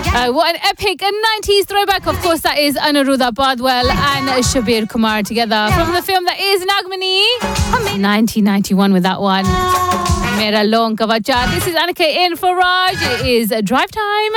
What an epic 90s throwback. Of course, that is Anuruddha Badwal and Shabir Kumar together from the film that is Nagmani. 1991 with that one. Mera long kavacha. This is Annika in for Raj. It is drive time.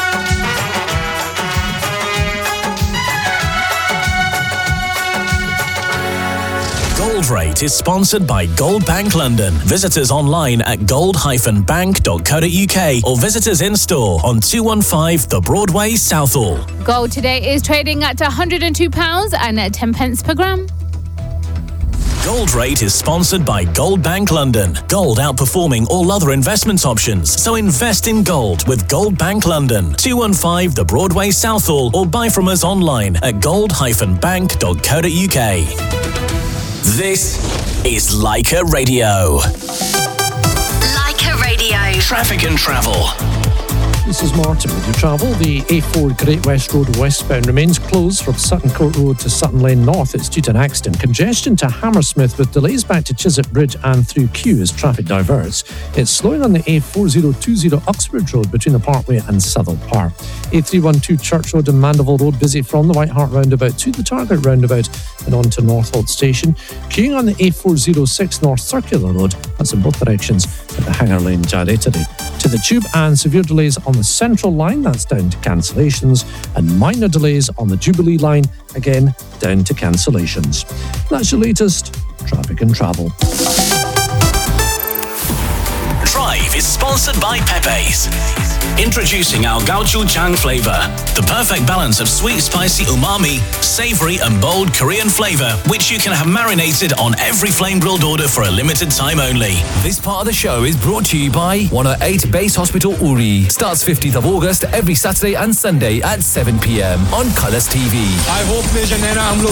Gold Rate is sponsored by Gold Bank London. Visit us online at gold-bank.co.uk or visit us in store on 215 The Broadway, Southall. Gold today is trading at £102 and 10 pence per gram. Gold Rate is sponsored by Gold Bank London. Gold outperforming all other investment options. So invest in gold with Gold Bank London. 215 The Broadway, Southall, or buy from us online at gold-bank.co.uk. This is Leica Radio. Leica Radio. Traffic and travel. This is Martin with your travel. The A4 Great West Road westbound remains closed from Sutton Court Road to Sutton Lane North. It's due to an accident. Congestion to Hammersmith with delays back to Chiswick Bridge and through Kew as traffic diverts. It's slowing on the A4020 Uxbridge Road between the Parkway and Southall Park. A312 Church Road and Mandeville Road busy from the White Hart roundabout to the Target roundabout and on to Northolt Station. Queuing on the A406 North Circular Road, that's in both directions, at the Hanger Lane Gyratory. To the Tube, and severe delays on the Central Line, that's down to cancellations, and minor delays on the Jubilee Line, again down to cancellations. That's your latest traffic and travel. Drive is sponsored by Pepe's. Introducing our gochujang flavor, the perfect balance of sweet, spicy umami, savory and bold Korean flavor, which you can have marinated on every flame grilled order for a limited time only. This part of the show is brought to you by 108 Base Hospital Uri. Starts 15th of August every Saturday and Sunday at 7 p.m. on Colours TV. I hope